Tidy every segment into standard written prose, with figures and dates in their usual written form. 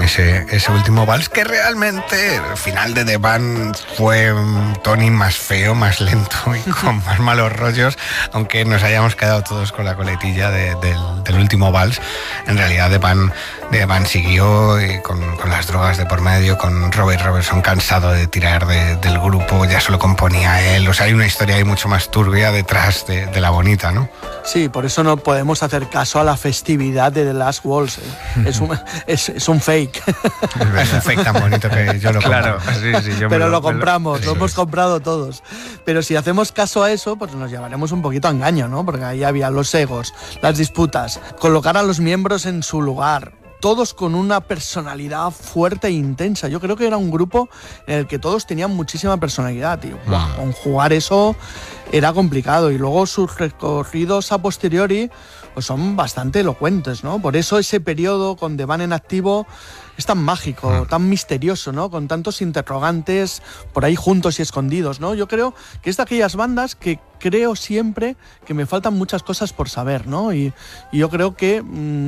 ese último vals, que realmente el final de The Band fue un Tony más feo, más lento y con más malos rollos, aunque nos hayamos quedado todos con la coletilla del último vals. En realidad The Band siguió con las drogas de por medio, con Robert Robertson cansado de tirar del grupo, ya solo componía él. O sea, hay una historia ahí mucho más turbia detrás de la bonita, ¿no? Sí, por eso no podemos hacer caso a la festividad de The Last Waltz. Es un fake. Es un fake tan bonito que yo lo compro. Claro, sí, pero lo compramos, lo hemos comprado todos. Pero si hacemos caso a eso, pues nos llevaremos un poquito a engaño, ¿no? Porque ahí había los egos, las disputas, colocar a los miembros en su lugar, todos con una personalidad fuerte e intensa. Yo creo que era un grupo en el que todos tenían muchísima personalidad, tío. Conjugar eso era complicado, y luego sus recorridos a posteriori pues son bastante elocuentes, ¿no? Por eso ese periodo con The Band en activo es tan mágico, tan misterioso, ¿no? Con tantos interrogantes por ahí juntos y escondidos, ¿no? Yo creo que es de aquellas bandas que creo siempre que me faltan muchas cosas por saber, ¿no? Y yo creo que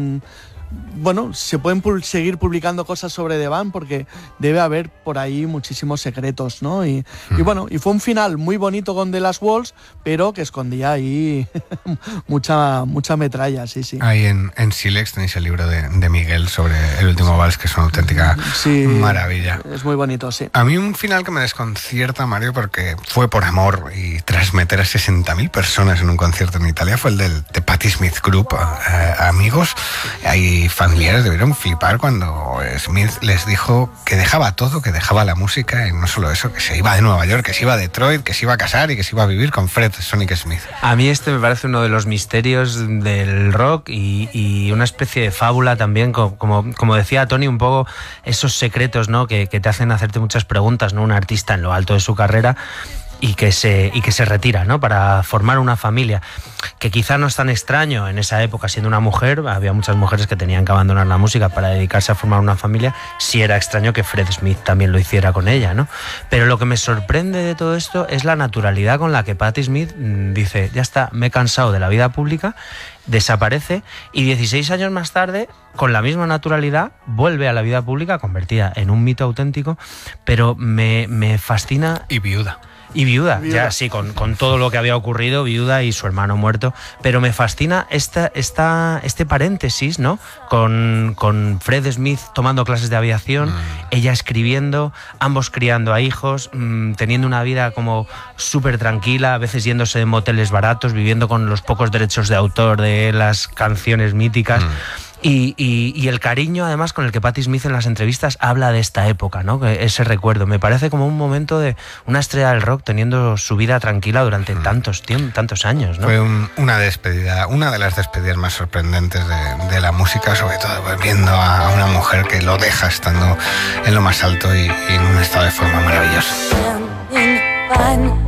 bueno, se pueden seguir publicando cosas sobre The Band porque debe haber por ahí muchísimos secretos, ¿no? Y bueno, y fue un final muy bonito con The Last Waltz, pero que escondía ahí mucha metralla, sí. Ahí en Silex tenéis el libro de Miguel sobre el último vals, que es una auténtica maravilla. Es muy bonito, sí. A mí un final que me desconcierta, Mario, porque fue por amor y tras meter a 60.000 personas en un concierto en Italia, fue el de Patti Smith Group. Amigos, hay familiares debieron flipar cuando Smith les dijo que dejaba todo, que dejaba la música, y no solo eso, que se iba de Nueva York, que se iba a Detroit, que se iba a casar y que se iba a vivir con Fred Sonic Smith. A mí me parece uno de los misterios del rock y una especie de fábula también, como decía Tony, un poco esos secretos, ¿no? que te hacen hacerte muchas preguntas, ¿no? Un artista en lo alto de su carrera y que se retira, ¿no? Para formar una familia, que quizá no es tan extraño en esa época siendo una mujer. Había muchas mujeres que tenían que abandonar la música para dedicarse a formar una familia. Sí era extraño que Fred Smith también lo hiciera con ella, ¿no? Pero lo que me sorprende de todo esto es la naturalidad con la que Patti Smith dice: ya está, me he cansado de la vida pública, desaparece, y 16 años más tarde, con la misma naturalidad, vuelve a la vida pública, convertida en un mito auténtico. Pero me fascina. Y viuda, ya sí, con todo lo que había ocurrido, viuda y su hermano muerto. Pero me fascina este paréntesis, ¿no? Con Fred Smith tomando clases de aviación, ella escribiendo, ambos criando a hijos, teniendo una vida como súper tranquila, a veces yéndose de moteles baratos, viviendo con los pocos derechos de autor de las canciones míticas. Y el cariño, además, con el que Patti Smith en las entrevistas habla de esta época, ¿no? Ese recuerdo. Me parece como un momento de una estrella del rock teniendo su vida tranquila durante tantos años, ¿no? Fue una despedida, una de las despedidas más sorprendentes de la música, sobre todo viendo a una mujer que lo deja estando en lo más alto y en un estado de forma maravilloso.